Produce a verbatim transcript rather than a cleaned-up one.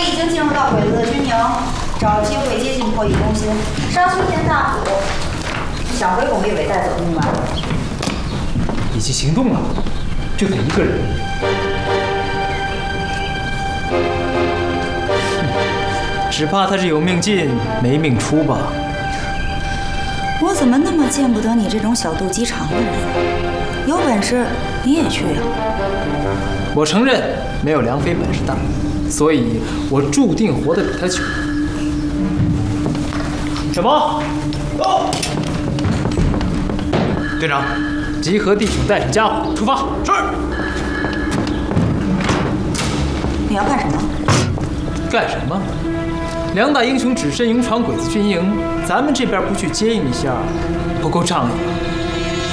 已经进入到鬼子的军营，找机会接近破译中心。上秋天大虎想回巩立伟带走兵马， 已经行动了，就等一个人。只怕他是有命进，没命出吧。 我怎么那么见不得你这种小肚鸡肠的人？有本事你也去呀！ 我承认没有梁飞本事大，所以我注定活得比他久。小毛，到！队长，集合弟兄，带上家伙，出发。是。 你要干什么？ 干什么？梁大英雄只身勇闯鬼子军营，咱们这边不去接应一下，不够仗义。